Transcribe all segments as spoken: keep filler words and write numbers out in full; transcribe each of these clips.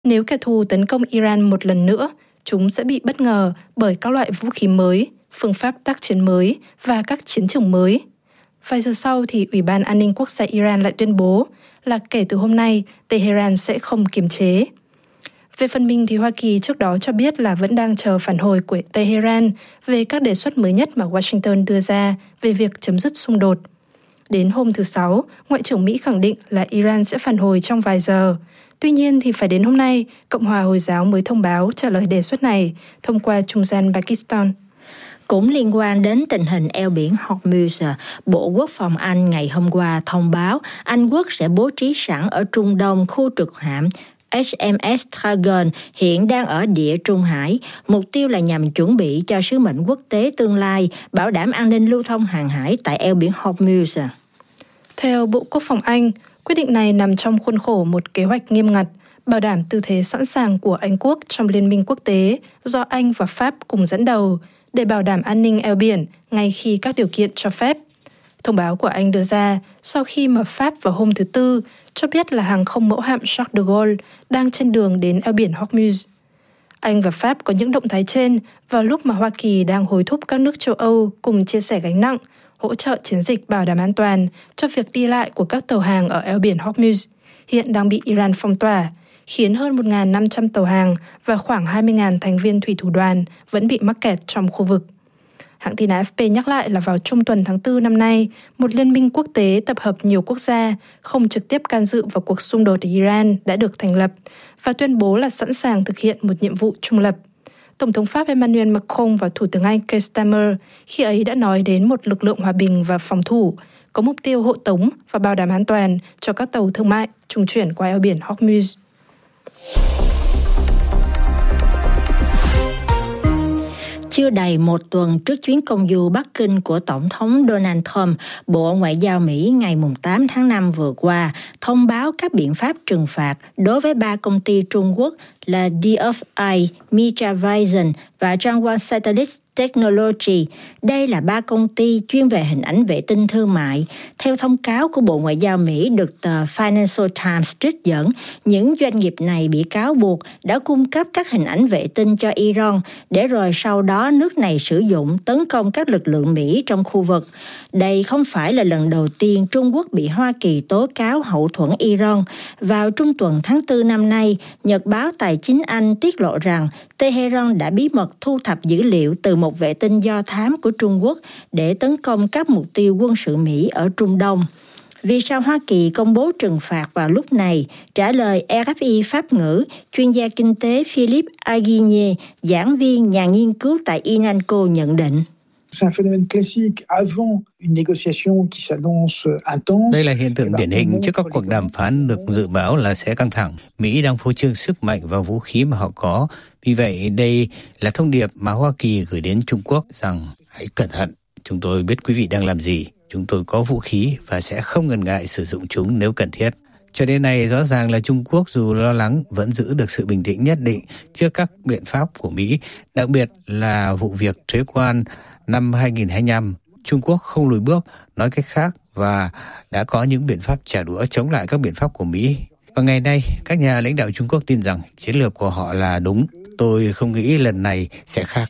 Nếu kẻ thù tấn công Iran một lần nữa, chúng sẽ bị bất ngờ bởi các loại vũ khí mới, phương pháp tác chiến mới và các chiến trường mới. Vài giờ sau thì Ủy ban An ninh Quốc gia Iran lại tuyên bố là kể từ hôm nay, Tehran sẽ không kiềm chế. Về phần mình thì Hoa Kỳ trước đó cho biết là vẫn đang chờ phản hồi của Tehran về các đề xuất mới nhất mà Washington đưa ra về việc chấm dứt xung đột. Đến hôm thứ Sáu, Ngoại trưởng Mỹ khẳng định là Iran sẽ phản hồi trong vài giờ. Tuy nhiên thì phải đến hôm nay, Cộng hòa Hồi giáo mới thông báo trả lời đề xuất này thông qua trung gian Pakistan. Cũng liên quan đến tình hình eo biển Hormuz, Bộ Quốc phòng Anh ngày hôm qua thông báo Anh quốc sẽ bố trí sẵn ở Trung Đông khu trực hạm hát em ét Dragon hiện đang ở Địa Trung Hải. Mục tiêu là nhằm chuẩn bị cho sứ mệnh quốc tế tương lai, bảo đảm an ninh lưu thông hàng hải tại eo biển Hormuz. Theo Bộ Quốc phòng Anh, quyết định này nằm trong khuôn khổ một kế hoạch nghiêm ngặt, bảo đảm tư thế sẵn sàng của Anh quốc trong liên minh quốc tế do Anh và Pháp cùng dẫn đầu, để bảo đảm an ninh eo biển ngay khi các điều kiện cho phép. Thông báo của Anh đưa ra sau khi mà Pháp vào hôm thứ Tư cho biết là hàng không mẫu hạm Charles de Gaulle đang trên đường đến eo biển Hormuz. Anh và Pháp có những động thái trên vào lúc mà Hoa Kỳ đang hối thúc các nước châu Âu cùng chia sẻ gánh nặng, hỗ trợ chiến dịch bảo đảm an toàn cho việc đi lại của các tàu hàng ở eo biển Hormuz, hiện đang bị Iran phong tỏa, khiến hơn một nghìn năm trăm tàu hàng và khoảng hai mươi nghìn thành viên thủy thủ đoàn vẫn bị mắc kẹt trong khu vực. Hãng tin a ép pê nhắc lại là vào trung tuần tháng tư năm nay, một liên minh quốc tế tập hợp nhiều quốc gia không trực tiếp can dự vào cuộc xung đột ở Iran đã được thành lập và tuyên bố là sẵn sàng thực hiện một nhiệm vụ trung lập. Tổng thống Pháp Emmanuel Macron và Thủ tướng Anh Keir Starmer khi ấy đã nói đến một lực lượng hòa bình và phòng thủ có mục tiêu hộ tống và bảo đảm an toàn cho các tàu thương mại trung chuyển qua eo biển Hormuz. Chưa đầy một tuần trước chuyến công du Bắc Kinh của Tổng thống Donald Trump, Bộ Ngoại giao Mỹ ngày tám tháng năm vừa qua thông báo các biện pháp trừng phạt đối với ba công ty Trung Quốc là đê ép i, Meta Vision và Zhonghuan Satellite Technology. Đây là ba công ty chuyên về hình ảnh vệ tinh thương mại. Theo thông cáo của Bộ Ngoại giao Mỹ được tờ Financial Times trích dẫn, những doanh nghiệp này bị cáo buộc đã cung cấp các hình ảnh vệ tinh cho Iran, để rồi sau đó nước này sử dụng tấn công các lực lượng Mỹ trong khu vực. Đây không phải là lần đầu tiên Trung Quốc bị Hoa Kỳ tố cáo hậu thuẫn Iran. Vào trung tuần tháng tư năm nay, Nhật báo Tài chính Anh tiết lộ rằng Tehran đã bí mật thu thập dữ liệu từ một vệ tinh do thám của Trung Quốc để tấn công các mục tiêu quân sự Mỹ ở Trung Đông. Vì sao Hoa Kỳ công bố trừng phạt vào lúc này? Trả lời rờ ép i Pháp ngữ, chuyên gia kinh tế Philippe Aguigné, giảng viên nhà nghiên cứu tại Inalco nhận định. Đây là hiện tượng điển hình trước các cuộc đàm phán được dự báo là sẽ căng thẳng. Mỹ đang phô trương sức mạnh và vũ khí mà họ có. Vì vậy, đây là thông điệp mà Hoa Kỳ gửi đến Trung Quốc rằng hãy cẩn thận, chúng tôi biết quý vị đang làm gì, chúng tôi có vũ khí và sẽ không ngần ngại sử dụng chúng nếu cần thiết. Cho đến nay, rõ ràng là Trung Quốc dù lo lắng vẫn giữ được sự bình tĩnh nhất định trước các biện pháp của Mỹ, đặc biệt là vụ việc thuế quan năm hai nghìn không trăm hai mươi lăm. Trung Quốc không lùi bước, nói cách khác, và đã có những biện pháp trả đũa chống lại các biện pháp của Mỹ. Và ngày nay, các nhà lãnh đạo Trung Quốc tin rằng chiến lược của họ là đúng. Tôi không nghĩ lần này sẽ khác.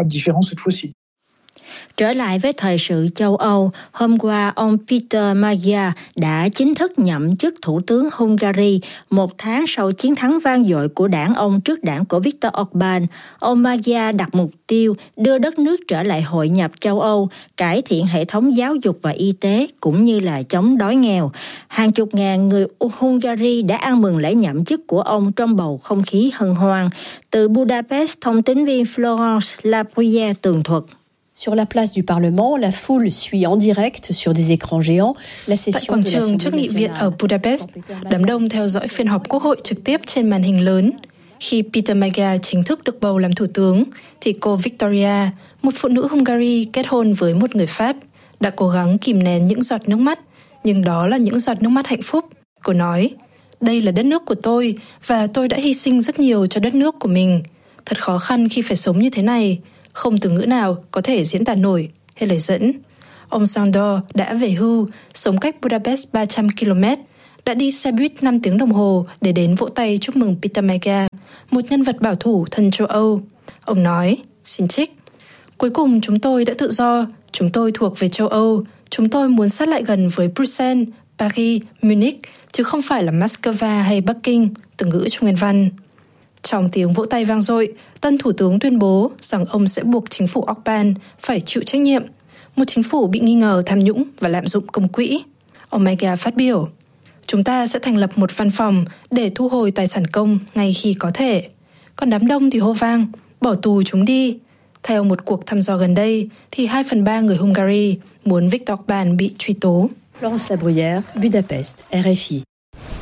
Trở lại với thời sự châu Âu, hôm qua ông Peter Magyar đã chính thức nhậm chức Thủ tướng Hungary một tháng sau chiến thắng vang dội của đảng ông trước đảng của Viktor Orbán. Ông Magyar đặt mục tiêu đưa đất nước trở lại hội nhập châu Âu, cải thiện hệ thống giáo dục và y tế cũng như là chống đói nghèo. Hàng chục ngàn người Hungary đã ăn mừng lễ nhậm chức của ông trong bầu không khí hân hoan. Từ Budapest, thông tín viên Florence Labrière tường thuật. Sur la place du Parlement, la foule suit en direct sur des écrans géants la session. Tại quảng trường trước nghị viện ở Budapest, đám đông theo dõi phiên họp quốc hội trực tiếp trên màn hình lớn. Khi Peter Magyar chính thức được bầu làm thủ tướng, thì cô Victoria, một phụ nữ Hungary kết hôn với một người Pháp, đã cố gắng kìm nén những giọt nước mắt, nhưng đó là những giọt nước mắt hạnh phúc. Cô nói, đây là đất nước của tôi và tôi đã hy sinh rất nhiều cho đất nước của mình. Thật khó khăn khi phải sống như thế này. Không từ ngữ nào có thể diễn tả nổi hay lời dẫn. Ông Sándor đã về hưu, sống cách Budapest ba trăm ki lô mét, đã đi xe buýt năm tiếng đồng hồ để đến vỗ tay chúc mừng Peter Mega, một nhân vật bảo thủ thân châu Âu. Ông nói, xin trích, cuối cùng chúng tôi đã tự do, chúng tôi thuộc về châu Âu, chúng tôi muốn sát lại gần với Bruxelles, Paris, Munich, chứ không phải là Moscow hay Bắc Kinh, từ ngữ trong nguyên văn. Trong tiếng vỗ tay vang dội, tân thủ tướng tuyên bố rằng ông sẽ buộc chính phủ Orbán phải chịu trách nhiệm, một chính phủ bị nghi ngờ tham nhũng và lạm dụng công quỹ. Ông Mega phát biểu, chúng ta sẽ thành lập một văn phòng để thu hồi tài sản công ngay khi có thể. Còn đám đông thì hô vang, bỏ tù chúng đi. Theo một cuộc thăm dò gần đây, thì hai phần ba người Hungary muốn Viktor Orbán bị truy tố. Florence Labruyère, Budapest, R F I.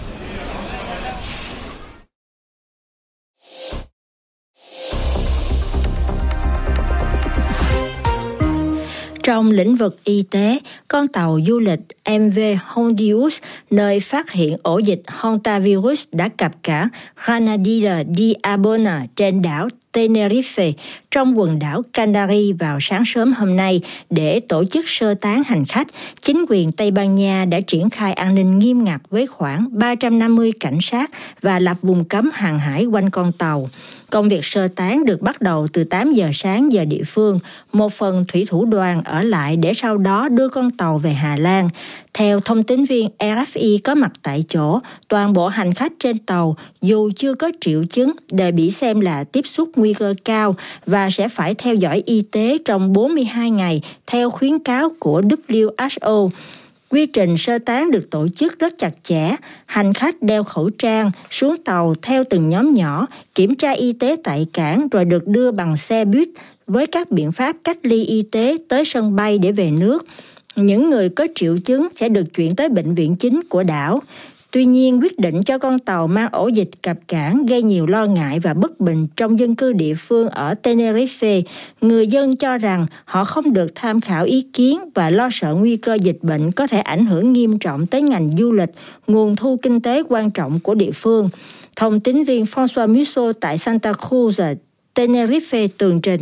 Trong lĩnh vực y tế, con tàu du lịch em vê Hondius, nơi phát hiện ổ dịch Hantavirus đã cập cảng Granadilla di Abona trên đảo Tenerife trong quần đảo Canary vào sáng sớm hôm nay để tổ chức sơ tán hành khách. Chính quyền Tây Ban Nha đã triển khai an ninh nghiêm ngặt với khoảng ba trăm năm mươi cảnh sát và lập vùng cấm hàng hải quanh con tàu. Công việc sơ tán được bắt đầu từ tám giờ sáng giờ địa phương. Một phần thủy thủ đoàn ở lại để sau đó đưa con tàu về Hà Lan. Theo thông tín viên R F I có mặt tại chỗ, toàn bộ hành khách trên tàu dù chưa có triệu chứng đều bị xem là tiếp xúc nguy cơ cao và sẽ phải theo dõi y tế trong bốn mươi hai ngày theo khuyến cáo của W H O. Quy trình sơ tán được tổ chức rất chặt chẽ, hành khách đeo khẩu trang, xuống tàu theo từng nhóm nhỏ, kiểm tra y tế tại cảng rồi được đưa bằng xe buýt với các biện pháp cách ly y tế tới sân bay để về nước. Những người có triệu chứng sẽ được chuyển tới bệnh viện chính của đảo. Tuy nhiên, quyết định cho con tàu mang ổ dịch cập cảng gây nhiều lo ngại và bất bình trong dân cư địa phương ở Tenerife. Người dân cho rằng họ không được tham khảo ý kiến và lo sợ nguy cơ dịch bệnh có thể ảnh hưởng nghiêm trọng tới ngành du lịch, nguồn thu kinh tế quan trọng của địa phương. Thông tín viên François Musso tại Santa Cruz, Tenerife tường trình.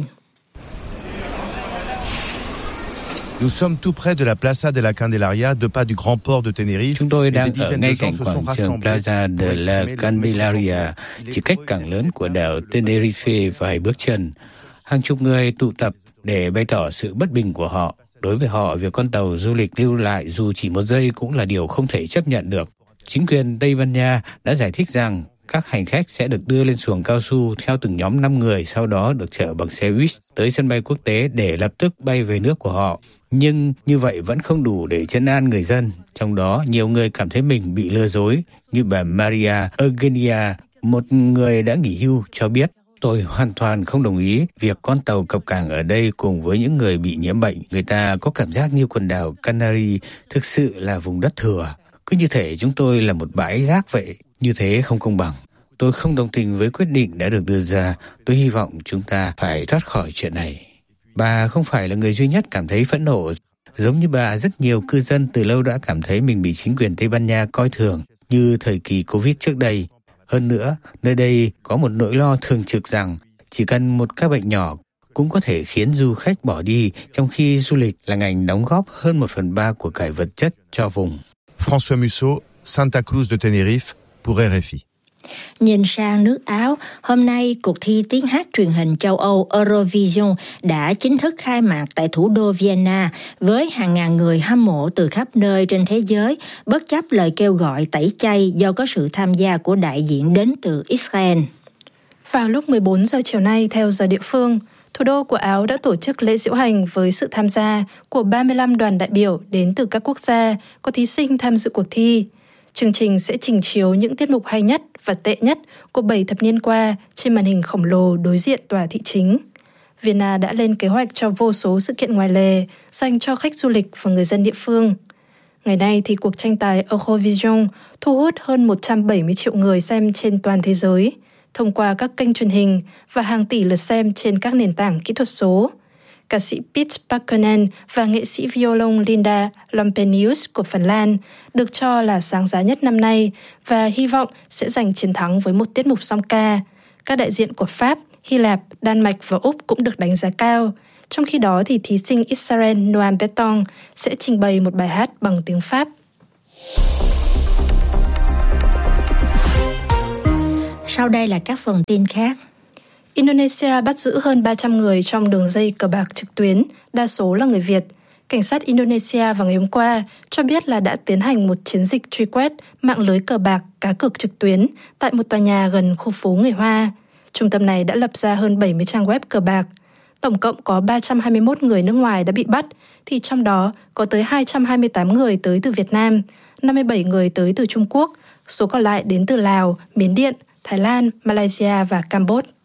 Nous sommes tout près de la Plaza de la Candelaria, deux pas du grand port de Tenerife. Chúng tôi đang ở ngay cạnh quảng trường Plaza de la Candelaria, chỉ cách cảng lớn của đảo Tenerife vài bước chân. Hàng chục người tụ tập để bày tỏ sự bất bình của họ. Đối với họ, việc con tàu du lịch lưu lại dù chỉ một giây cũng là điều không thể chấp nhận được. Chính quyền Tây Ban Nha đã giải thích rằng các hành khách sẽ được đưa lên xuồng cao su theo từng nhóm năm người, sau đó được chở bằng xe buýt tới sân bay quốc tế để lập tức bay về nước của họ. Nhưng như vậy vẫn không đủ để trấn an người dân, trong đó nhiều người cảm thấy mình bị lừa dối, như bà Maria Eugenia, một người đã nghỉ hưu, cho biết. Tôi hoàn toàn không đồng ý việc con tàu cập cảng ở đây cùng với những người bị nhiễm bệnh. Người ta có cảm giác như quần đảo Canary thực sự là vùng đất thừa. Cứ như thể chúng tôi là một bãi rác vậy, như thế không công bằng. Tôi không đồng tình với quyết định đã được đưa ra. Tôi hy vọng chúng ta phải thoát khỏi chuyện này. Bà không phải là người duy nhất cảm thấy phẫn nộ. Giống như bà, rất nhiều cư dân từ lâu đã cảm thấy mình bị chính quyền Tây Ban Nha coi thường như thời kỳ Covid trước đây. Hơn nữa, nơi đây có một nỗi lo thường trực rằng chỉ cần một ca bệnh nhỏ cũng có thể khiến du khách bỏ đi, trong khi du lịch là ngành đóng góp hơn một phần ba của cải vật chất cho vùng. François Musso, Santa Cruz de Tenerife, pour R F I. Nhìn sang nước Áo, hôm nay cuộc thi tiếng hát truyền hình châu Âu Eurovision đã chính thức khai mạc tại thủ đô Vienna với hàng ngàn người hâm mộ từ khắp nơi trên thế giới, bất chấp lời kêu gọi tẩy chay do có sự tham gia của đại diện đến từ Israel. Vào lúc mười bốn giờ chiều nay theo giờ địa phương, thủ đô của Áo đã tổ chức lễ diễu hành với sự tham gia của ba mươi lăm đoàn đại biểu đến từ các quốc gia có thí sinh tham dự cuộc thi. Chương trình sẽ trình chiếu những tiết mục hay nhất và tệ nhất của bảy thập niên qua trên màn hình khổng lồ đối diện tòa thị chính. Vienna đã lên kế hoạch cho vô số sự kiện ngoài lề dành cho khách du lịch và người dân địa phương. Ngày nay thì cuộc tranh tài Eurovision thu hút hơn một trăm bảy mươi triệu người xem trên toàn thế giới, thông qua các kênh truyền hình và hàng tỷ lượt xem trên các nền tảng kỹ thuật số. Ca sĩ Pete Pakkanen và nghệ sĩ violon Linda Lampenius của Phần Lan được cho là sáng giá nhất năm nay và hy vọng sẽ giành chiến thắng với một tiết mục song ca. Các đại diện của Pháp, Hy Lạp, Đan Mạch và Úc cũng được đánh giá cao. Trong khi đó thì thí sinh Israel Noam Beton sẽ trình bày một bài hát bằng tiếng Pháp. Sau đây là các phần tin khác. Indonesia bắt giữ hơn ba trăm người trong đường dây cờ bạc trực tuyến, đa số là người Việt. Cảnh sát Indonesia vào ngày hôm qua cho biết là đã tiến hành một chiến dịch truy quét mạng lưới cờ bạc cá cược trực tuyến tại một tòa nhà gần khu phố người Hoa. Trung tâm này đã lập ra hơn bảy mươi trang web cờ bạc. Tổng cộng có ba trăm hai mươi mốt người nước ngoài đã bị bắt, thì trong đó có tới hai trăm hai mươi tám người tới từ Việt Nam, năm mươi bảy người tới từ Trung Quốc, số còn lại đến từ Lào, Miến Điện, Thái Lan, Malaysia và Campuchia.